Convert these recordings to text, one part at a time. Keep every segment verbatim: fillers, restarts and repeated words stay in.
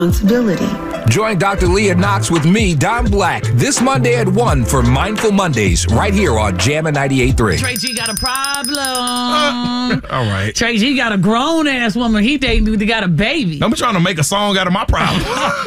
responsibility. Join Doctor Leah Knox with me, Don Black, this Monday at one for Mindful Mondays, right here on Jammin' ninety-eight point three. Trey G got a problem. Uh, all right. Trey G got a grown-ass woman. He dating, they got a baby. I'm trying to make a song out of my problem.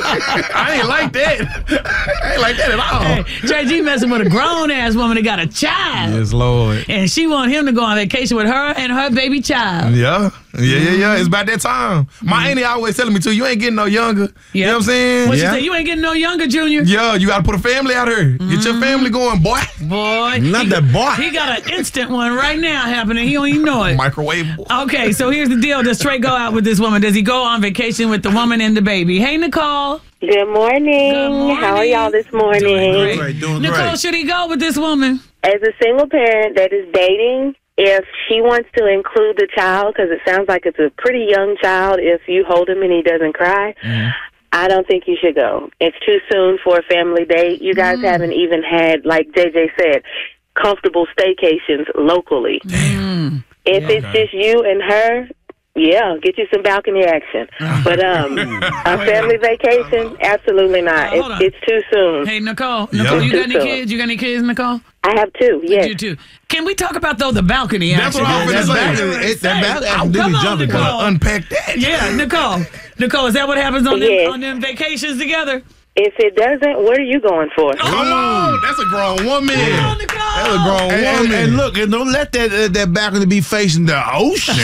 I ain't like that. I ain't like that at all. Hey, Trey G messing with a grown-ass woman that got a child. Yes, Lord. And she want him to go on vacation with her and her baby child. Yeah. Yeah, yeah, yeah. It's about that time. My auntie always telling me, too, you ain't getting no younger. Yep. You know what I'm saying? What yeah. she say? You ain't getting no younger, Junior. Yeah, you got to put a family out here. Get your family going, boy. Boy. Not he, that boy. He got an instant one right now happening. He don't even know it. Microwave. Okay, so here's the deal. Does Trey go out with this woman? Does he go on vacation with the woman and the baby? Hey, Nicole. Good morning. Good morning. How are y'all this morning? Doing great, doing Nicole, great. should he go with this woman? As a single parent that is dating, if she wants to include the child, because it sounds like it's a pretty young child, if you hold him and he doesn't cry, Mm. I don't think you should go. It's too soon for a family date. You guys Mm. haven't even had, like J J said, comfortable staycations locally. Mm. If Yeah, it's okay. just you and her, yeah, get you some balcony action. But um, a family vacation, absolutely not. Uh, hold on. It's, it's too soon. Hey, Nicole. Nicole, Yeah. you got any Too soon. kids? You got any kids, Nicole? I have two, yes. You too. Can we talk about, though, the balcony That's action? what I'm That's finna bad. say. It- That bad. Oh, That's come Diddy on, jumping. Nicole. Gotta unpack that. Yeah, Nicole. Nicole, is that what happens on, Yes. them, on them vacations together? If it doesn't, what are you going for? Come on. That's a grown woman. Come on, Nicole. That's a grown And, and, woman. and look, and don't let that uh, that balcony be facing the ocean.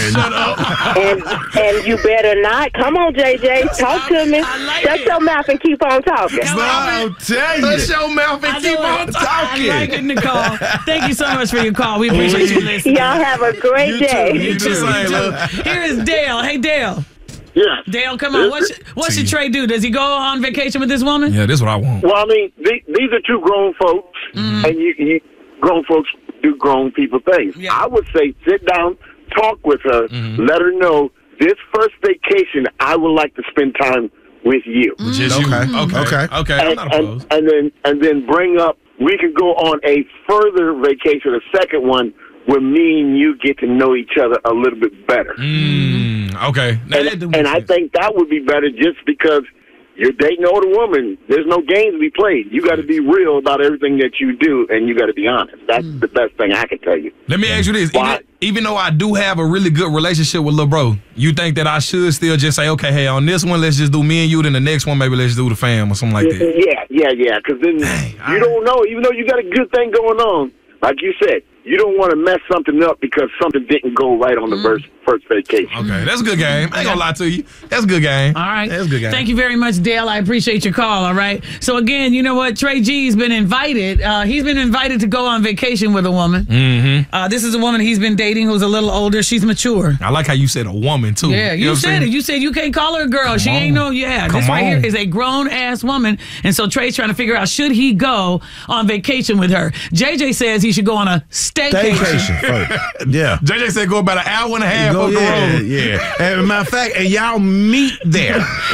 And and you better not. Come on, J J, talk to me. I like Shut it. your mouth and keep on talking. Come on. I'll tell you. Shut your mouth and I keep know on it. talking. I like it, Nicole. Thank you so much for your call. We appreciate you listening. Y'all have a great You too. day. You You too. too, you too. Here is Dale. Hey, Dale. Yeah. Dale, come on. What should, what should Trey do? Does he go on vacation with this woman? Yeah, this is what I want. Well, I mean, the- these are two grown folks, Mm-hmm. and you, you grown folks do grown people things. Yeah. I would say sit down, talk with her, Mm-hmm. let her know this first vacation I would like to spend time with you, Just you. Okay. Okay. Okay. Okay. I'm and, not and, opposed. and then and then bring up. We could go on a further vacation, a second one, where me and you get to know each other a little bit better. Mm, okay. Now, that do And, make and I sense. think that would be better just because you're dating an older woman. There's no games to be played. You got to be real about everything that you do, and you got to be honest. That's the best thing I can tell you. Let me ask you this. Why? Even, even though I do have a really good relationship with Lil Bro, you think that I should still just say, okay, hey, on this one, let's just do me and you, then the next one, maybe let's do the fam or something like that? Yeah, yeah, yeah. Because then Dang, all you right. don't know. Even though you got a good thing going on, like you said, you don't want to mess something up because something didn't go right on the first first vacation. Okay, that's a good game. I ain't gonna lie to you. That's a good game. All right. That's a good game. Thank you very much, Dale. I appreciate your call. All right. So again, you know what? Trey G's been invited. Uh, he's been invited to go on vacation with a woman. Mm-hmm. Uh, this is a woman he's been dating who's a little older. She's mature. I like how you said a woman, too. Yeah, you, know what I'm said saying? it. You said you can't call her a girl. she Come ain't on. no, yeah. Come this right on. here is a grown ass woman. And so Trey's trying to figure out, should he go on vacation with her? J J says he should go on a staycation. Staycation first. Yeah. J J said go about an hour and a half Go, up the yeah, road. yeah. And matter of fact, and y'all meet there.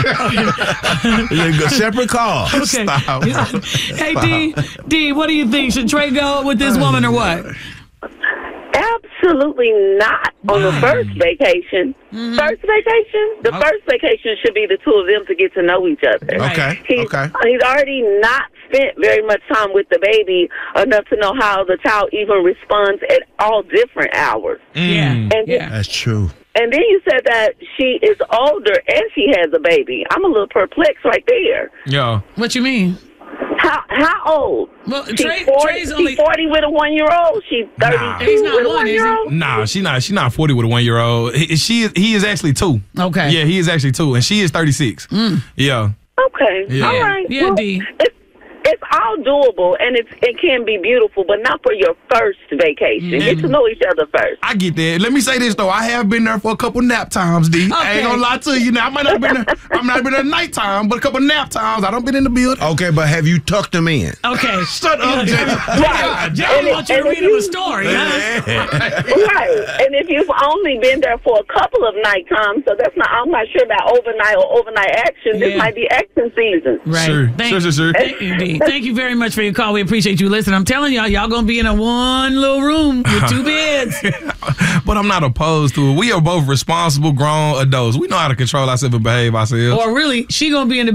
You go separate cars. Okay. Stop. Hey, D, D, what do you think? Should Trey go with this woman or what? Absolutely not on the first vacation. Mm-hmm. First vacation? The Oh. first vacation should be the two of them to get to know each other. Okay. He's, Okay. he's already not spent very much time with the baby enough to know how the child even responds at all different hours. Yeah. And, Yeah. That's true. and then you said that she is older and she has a baby. I'm a little perplexed right there. Yeah. What you mean? How how old? Well, She's Trey, forty, Trey's only. she's forty with a one-year-old. She's thirty-two He's not with a one, is he? one-year-old. Nah, she not. She not forty with a one year old. He, she is. He is actually two. Okay. Yeah, he is actually two, and she is thirty six. Yeah. Okay. Yeah. All right. Yeah, Well, D. It's, it's all doable, and it's it can be beautiful, but not for your first vacation. Get to know each other first. I get that. Let me say this though. I have been there for a couple nap times, D. I Okay. ain't gonna lie to you. Now I might not have been there. I might not been there nighttime, but a couple nap times. I don't been in the building. Okay, but have you tucked them in? Okay. Shut up, Jay. Right. Jay And wants you to if read him you- a story. Huh? Right. And if you've only been there for a couple of night times, so that's not, I'm not sure about overnight or overnight action. This Yeah. might be action season. Right. Sure. Thank, Sure, sure, sure. Thank you, D. Hey, thank you very much for your call. We appreciate you listening. I'm telling y'all, y'all gonna be in a one little room with two beds. But I'm not opposed to it. We are both responsible, grown adults. We know how to control ourselves and behave ourselves. Or really, she gonna be in the